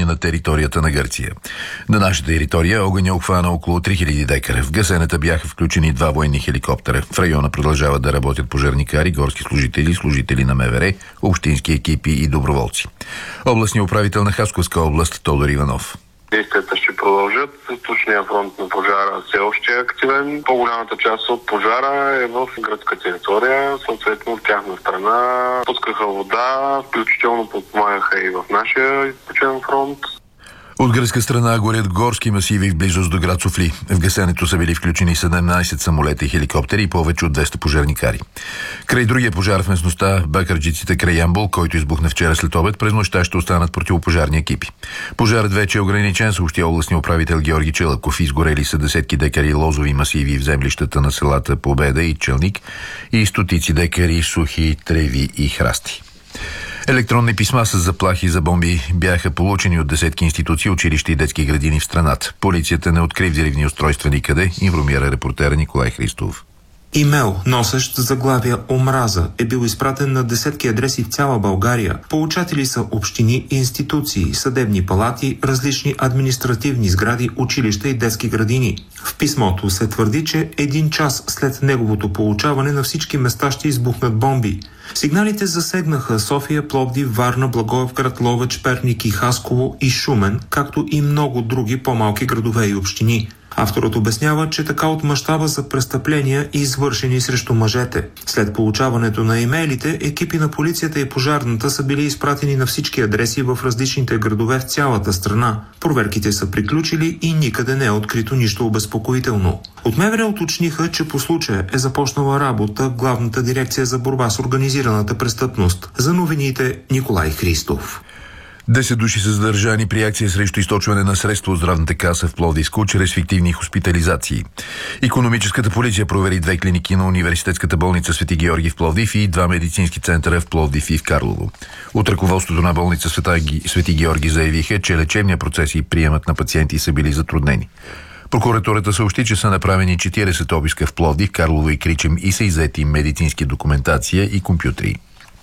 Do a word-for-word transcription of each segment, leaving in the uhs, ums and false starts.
зони на територията на Гърция. На нашата територия огъня обхвана около три хиляди декара. В гасенето бяха включени два военни хеликоптера. В района продължават да работят пожарникари, горски служители, служители на МВР, общински екипи и доброволци. Областният управител на Хасковска област Тодор Иванов. Действията ще продължат. Точния фронт на пожара все още е активен. По-голямата част от пожара е в гръцка територия. Съответно от тяхна страна пускаха вода, включително подпомагаха и в нашия източен фронт. От гръцка страна горят горски масиви в близост до град Софли. В гасенето са били включени седемнайсет самолета и хеликоптери и повече от двеста пожарникари. Край другия пожар в местността Бакърджиците край Ямбол, който избухна вчера след обед, през нощта ще останат противопожарни екипи. Пожарът вече е ограничен, съобщи областния управител Георги Челъков. Изгорели са десетки декари лозови масиви в землищата на селата Победа и Челник и стотици декари сухи треви и храсти. Електронни писма с заплахи за бомби бяха получени от десетки институции, училища и детски градини в страната. Полицията не откри взривни устройства никъде, информира репортера Николай Христов. Имейл, носещ заглавия омраза, е бил изпратен на десетки адреси в цяла България. Получатели са общини и институции, съдебни палати, различни административни сгради, училища и детски градини. В писмото се твърди, че един час след неговото получаване на всички места ще избухнат бомби. Сигналите засегнаха София, Пловдив, Варна, Благоевград, Ловеч, Перник и Хасково и Шумен, както и много други по-малки градове и общини. Авторът обяснява, че така от мащаба за престъпления, извършени срещу мъжете. След получаването на имейлите, екипи на полицията и пожарната са били изпратени на всички адреси в различните градове в цялата страна. Проверките са приключили и никъде не е открито нищо обезпокоително. От МВР уточниха, че по случая е започнала работа Главната дирекция за борба с организираната престъпност. За новините Николай Христов. Десет души са задържани при акция срещу източване на средства от здравната каса в Пловдивско чрез фиктивни хоспитализации. Икономическата полиция провери две клиники на университетската болница Свети Георги в Пловдив и два медицински центъра в Пловдив и в Карлово. От ръководството на болница Свети Георги заявиха, че лечебният процес и приемът на пациенти са били затруднени. Прокуратурата съобщи, че са направени четирийсет обиска в Пловдив, Карлово и Кричим и са иззети медицински документация и компютри.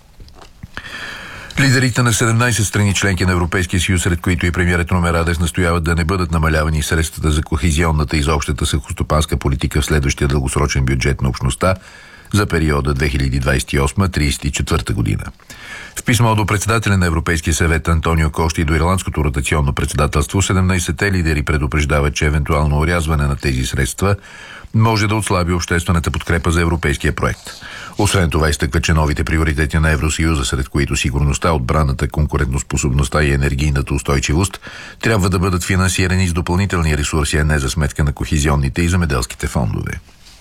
Лидерите на седемнайсет страни членки на Европейския съюз, сред които и премиерът Румен Радев, настояват да не бъдат намалявани средствата за кохезионната и за общата селскостопанска политика в следващия дългосрочен бюджет на общността за периода две хиляди двадесет и осма - тридесет и четвърта година. В писмо до председателя на Европейския съвет Антонио Кошта и до ирландското ротационно председателство, седемнайсетте лидери предупреждават, че евентуално орязване на тези средства може да отслаби обществената подкрепа за европейския проект. Освен това изтъква, че новите приоритети на Евросъюза, сред които сигурността, отбраната, конкурентоспособността и енергийната устойчивост, трябва да бъдат финансирани с допълнителни ресурси, а не за сметка на кохезионните и земеделските фондове.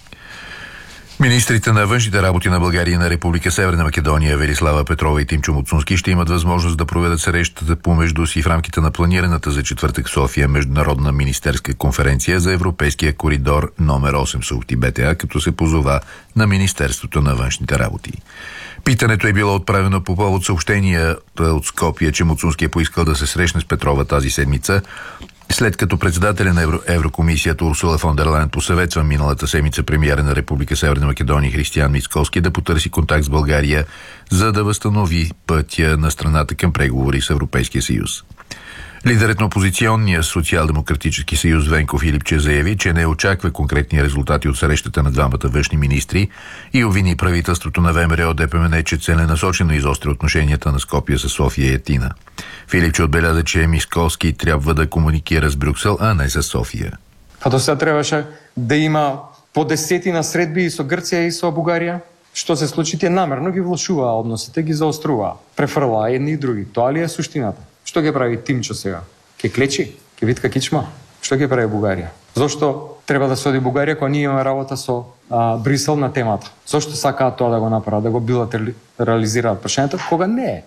Министрите на външните работи на България и на Република Северна Македония Велислава Петрова и Тимчо Муцунски ще имат възможност да проведат срещата помежду си в рамките на планираната за четвъртък в София международна министерска конференция за Европейския коридор номер осем, съобщи БТА, като се позова на Министерството на външните работи. Питането е било отправено по повод съобщения от Скопие, че Муцунски е поискал да се срещне с Петрова тази седмица, след като председателя на Евро, Еврокомисията Урсула фон дер Лайен посъветва миналата седмица премиера на Република Северна Македония Християн Мицкоски да потърси контакт с България, за да възстанови пътя на страната към преговори с Европейския съюз. Лидерът на опозиционния социал-демократически съюз Венко Филипче заяви, че не очаква конкретни резултати от срещата на двамата външни министри и обвини правителството на ВМРО ДПМН, че целенасочено изостря отношенията на Скопие с София и Атина. Филипче отбеляза, че Мисковски трябва да комуникира с Брюксел, а не с София. А до сега трябваше да има по десетина средби и со Гърция и со Бугария. Що се случи, те намерно ги влошува, односите ги заострува, префрла едни и други. Това ли е суштината? Що ги прави Тимчо сега? Ке клечи? Ке витка кичма? Що ги прави Бугария? Зошто треба да се оди Бугария, ако ние имаме работа со а, Брисел на темата? Зошто сакаат тоа да го направят, да го билатерализираат прашањето, кога не е?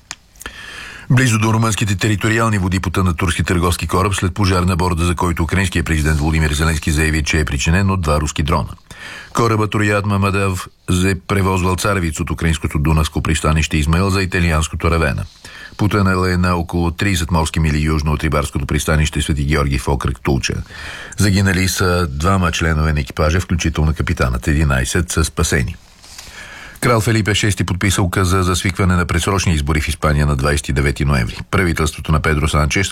Близо до румънските териториални води потъна турски търговски кораб след пожар на борда, за който украинският президент Володимир Зеленски заяви, че е причинен от два руски дрона. Корабът Роят Мамадев е превозвал царевиц от украинското Дунавско пристанище Измаил за италианското Равена. Потънал е на около трийсет морски мили южно от рибарското пристанище Свети Георги в окръг Тулча. Загинали са двама членове на екипажа, включително капитанът. единайсет са спасени. Крал Фелипе шести подписа указа за свикване на предсрочни избори в Испания на двадесет и девети ноември. Правителството на Педро Санчес